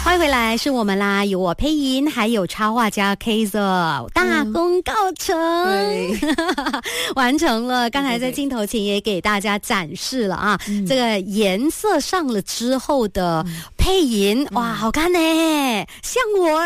欢迎回来，是我们啦，有我配音，还有插画家 Kaiser， 大功告成，完成了。刚才在镜头前也给大家展示了啊，这个颜色上了之后的配音，哇，好看呢，像我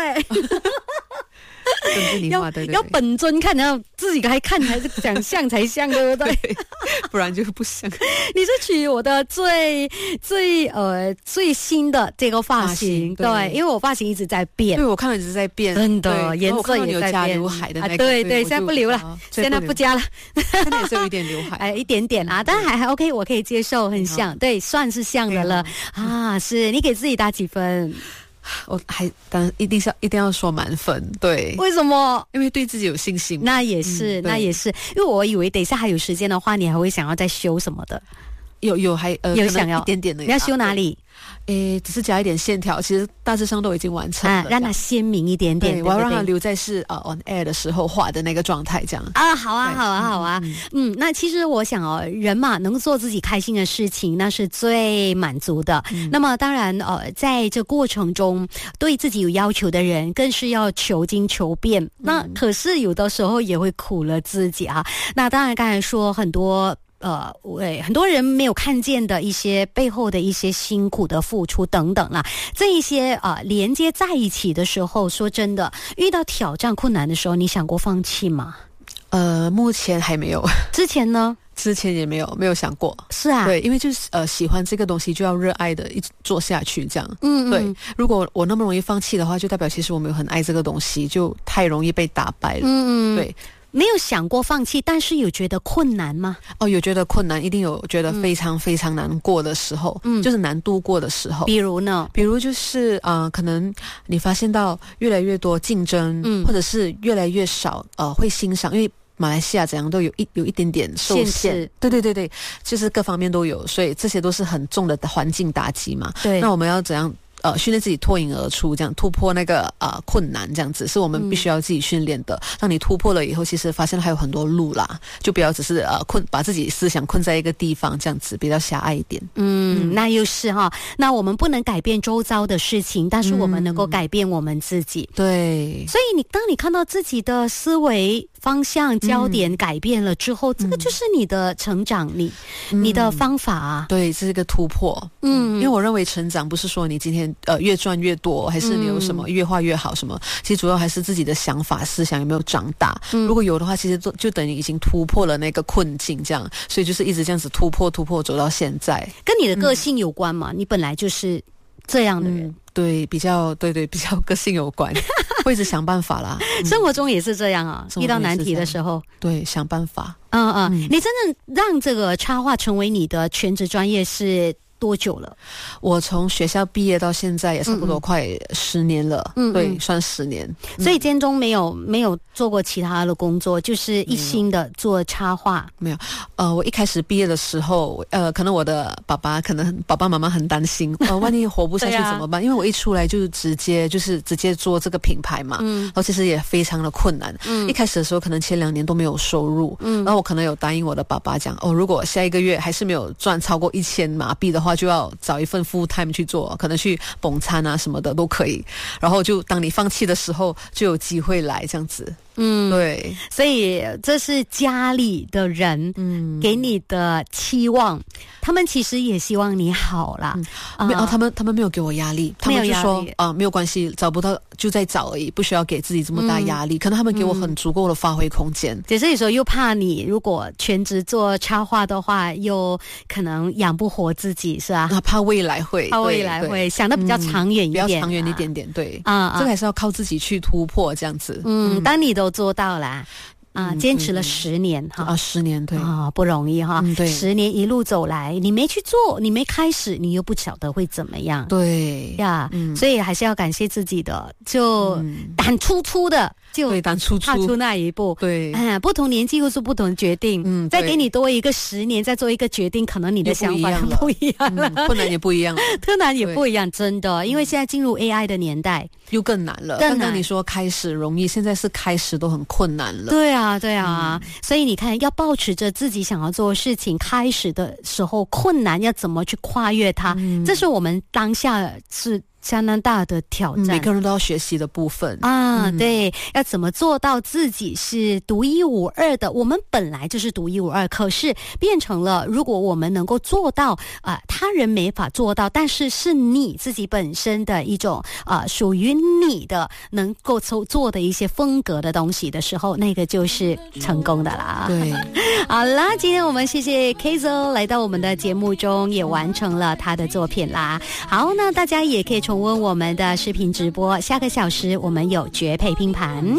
要本尊看，然后自己还看才是讲像才像，对不对？ 不然就不像。 你是取我的最新的这个发型，对，因为我发型一直在变， 对，我看到一直在变， 真的颜色也在变。 加刘海的那个， 对，现在不留了，现在不加了， 现在也是有一点刘海， 一点点啊，但还 OK， 我可以接受，很像，对，算是像的了啊。是你给自己打几分？ 我还当然一定要说满分，对。 为什么？ 因为对自己有信心。 那也是，因为我以为等一下还有时间的话，你还会想要再修什么的。有想要一点点的。 你要修哪里？ 只是加一点线条，其实大致上都已经完成了， 让它鲜明一点点。 对，我要让它留在是on air 的时候画的那个状态，这样啊，好啊。那其实我想人嘛，能做自己开心的事情，那是最满足的。那么当然在这过程中，对自己有要求的人，更是要求精求变。那可是有的时候也会苦了自己啊。那当然，刚才说很多。很多人没有看见的一些背后的一些辛苦的付出等等啦，这一些连接在一起的时候，说真的，遇到挑战困难的时候，你想过放弃吗？ 目前还没有。 之前呢？ 之前也没有想过。 是啊， 对，因为就是喜欢这个东西就要热爱的一直做下去，这样。对。如果我那么容易放弃的话，就代表其实我没有很爱这个东西，就太容易被打败了。对。 没有想过放弃，但是有觉得困难吗？ 有觉得困难，一定有觉得非常非常难过的时候，就是难度过的时候。 比如呢？ 比如就是可能你发现到越来越多竞争，或者是越来越少会欣赏，因为马来西亚怎样都有一点点受限，对，就是各方面都有，所以这些都是很重的环境打击嘛。 对， 那我们要怎样？训练自己脱颖而出，这样突破那个困难，这样子是我们必须要自己训练的。当你突破了以后，其实发现还有很多路啦，就不要只是把自己思想困在一个地方，这样子比较狭隘一点。 那又是哈，那我们不能改变周遭的事情，但是我们能够改变我们自己。 对， 所以当你看到自己的思维方向焦点改变了之后，这个就是你的成长，你的方法啊。 对，这是一个突破。因为我认为成长不是说你今天越赚越多，还是你有什么越画越好什么，其实主要还是自己的想法思想有没有长大。如果有的话，其实就等于已经突破了那个困境，这样，所以就是一直这样子突破走到现在。 跟你的个性有关吗？你本来就是这样的人。 对，比较个性有关，会一直想办法啦。 生活中也是这样啊，遇到难题的时候， 对，想办法。 你真正让这个插画成为你的全职专业是多久了？ 我从学校毕业到现在也差不多快10年了。对，算10年。 所以间中没有做过其他的工作，就是一心的做插画。 没有。我一开始毕业的时候，可能我的爸爸妈妈很担心，万一活不下去怎么办？因为我一出来就直接做这个品牌嘛，然后其实也非常的困难。一开始的时候可能前2年都没有收入，然后我可能有答应我的爸爸讲，如果下一个月还是没有赚超过1000马币的话，就要找一份 full time 去做，可能去捧餐啊什么的都可以。然后就当你放弃的时候，就有机会来这样子。对， 所以这是家里的人给你的期望，他们其实也希望你好啦。 他们没有给我压力，他们就说没有关系，找不到就再找而已，不需要给自己这么大压力。可能他们给我很足够的发挥空间。 只是有时候又怕你如果全职做插画的话，又可能养不活自己，是吧？ 怕未来会想得比较长远一点， 比较长远一点点。对，这个还是要靠自己去突破这样子。 当你都做到了。坚持了10年哈 ，10年对不容易哈， 对 ，10年一路走来，你没去做，你没开始，你又不晓得会怎么样， 对呀，所以还是要感谢自己的，就胆粗粗的，就踏出那一步， 对， 不同年纪又是不同的决定，再给你多一个10年，再做一个决定，可能你的想法不一样了， 困难也不一样， 困难也不一样，真的，因为现在进入 AI 的年代， 又更难了。刚刚你说开始容易，现在是开始都很困难了。 对啊，所以你看，要抱持着自己想要做的事情，开始的时候困难要怎么去跨越它，这是我们当下是相当大的挑战， 每个人都要学习的部分啊，对，要怎么做到自己是独一无二的？我们本来就是独一无二，可是变成了，如果我们能够做到他人没法做到，但是是你自己本身的一种属于你的能够做的一些风格的东西的时候，那个就是成功的啦。 对， 好啦，今天我们谢谢 Kazel 来到我们的节目中，也完成了他的作品啦。好，那大家也可以重温我们的视频直播，下个小时我们有绝配拼盘。